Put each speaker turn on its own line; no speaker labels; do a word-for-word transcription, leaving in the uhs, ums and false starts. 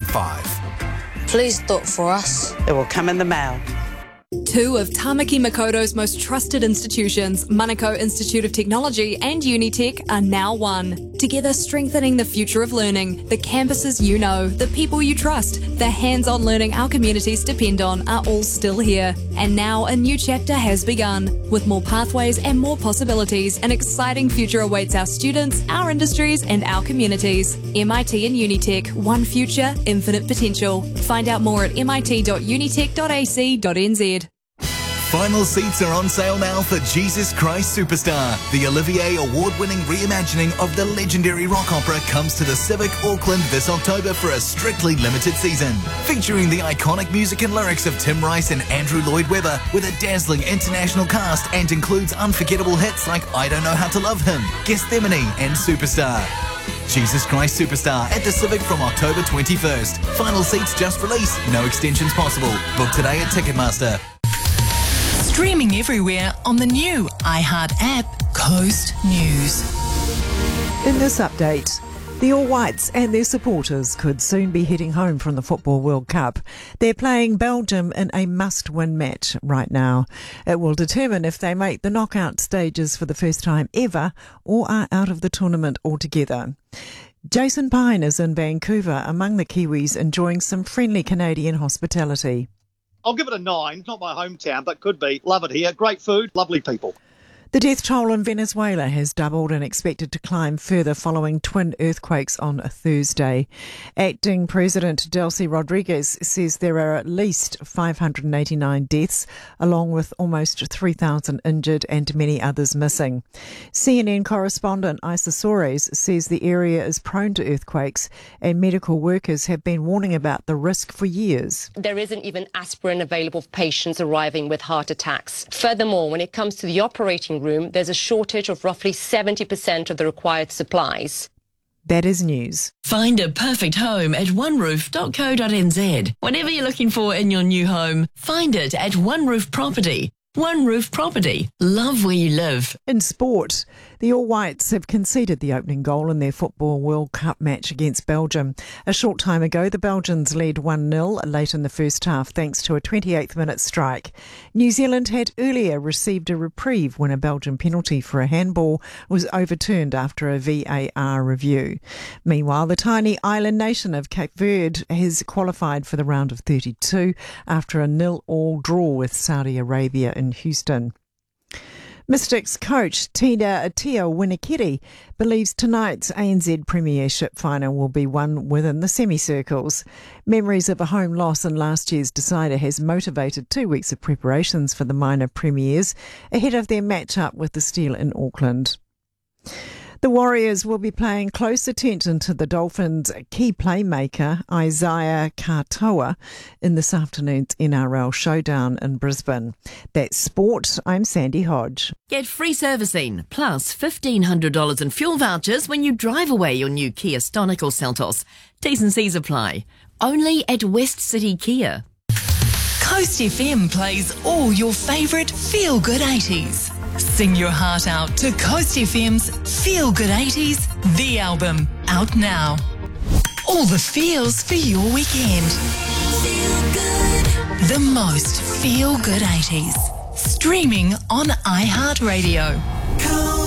five.
Please do it for us.
It will come in the mail.
Two of Tamaki Makoto's most trusted institutions, Manukau Institute of Technology and Unitec, are now one. Together strengthening the future of learning, the campuses you know, the people you trust, the hands-on learning our communities depend on are all still here. And now a new chapter has begun. With more pathways and more possibilities, an exciting future awaits our students, our industries and our communities. M I T and Unitec, one future, infinite potential. Find out more at m i t dot unitec dot a c dot n z.
Final seats are on sale now for Jesus Christ Superstar. The Olivier Award-winning reimagining of the legendary rock opera comes to the Civic Auckland this October for a strictly limited season. Featuring the iconic music and lyrics of Tim Rice and Andrew Lloyd Webber with a dazzling international cast and includes unforgettable hits like I Don't Know How to Love Him, Gethsemane and Superstar. Jesus Christ Superstar at the Civic from October twenty-first. Final seats just released. No extensions possible. Book today at Ticketmaster.
Streaming everywhere on the new iHeart app, Coast News.
In this update, the All Whites and their supporters could soon be heading home from the Football World Cup. They're playing Belgium in a must-win match right now. It will determine if they make the knockout stages for the first time ever or are out of the tournament altogether. Jason Pine is in Vancouver among the Kiwis enjoying some friendly Canadian hospitality.
I'll give it a nine. Not my hometown, but could be. Love it here. Great food, lovely people.
The death toll in Venezuela has doubled and expected to climb further following twin earthquakes on a Thursday. Acting President Delcy Rodriguez says there are at least five hundred eighty-nine deaths, along with almost three thousand injured and many others missing. C N N correspondent Isa Soares says the area is prone to earthquakes and medical workers have been warning about the risk for years.
There isn't even aspirin available for patients arriving with heart attacks. Furthermore, when it comes to the operating room, there's a shortage of roughly seventy percent of the required supplies.
That is news.
Find a perfect home at one roof dot co dot n z. Whatever you're looking for in your new home, find it at One Roof Property. One Roof Property. Love where you live.
In sport, the All Whites have conceded the opening goal in their Football World Cup match against Belgium. A short time ago, the Belgians led one nil late in the first half thanks to a twenty-eighth minute strike. New Zealand had earlier received a reprieve when a Belgian penalty for a handball was overturned after a V A R review. Meanwhile, the tiny island nation of Cape Verde has qualified for the round of thirty-two after a nil-all draw with Saudi Arabia in Houston. Mystics coach Tina Atia Winnikiri believes tonight's A N Z Premiership final will be won within the semicircles. Memories of a home loss in last year's decider has motivated two weeks of preparations for the minor premiers ahead of their match-up with the Steel in Auckland. The Warriors will be paying close attention to the Dolphins' key playmaker, Isaiah Katoa, in this afternoon's N R L showdown in Brisbane. That's sport. I'm Sandy Hodge.
Get free servicing, plus fifteen hundred dollars in fuel vouchers when you drive away your new Kia Stonic or Seltos. T's and C's apply. Only at West City Kia.
Coast F M plays all your favourite feel-good eighties. Sing your heart out to Coast F M's Feel Good eighties, the album, out now. All the feels for your weekend. Feel good. The most feel-good eighties. Streaming on iHeartRadio.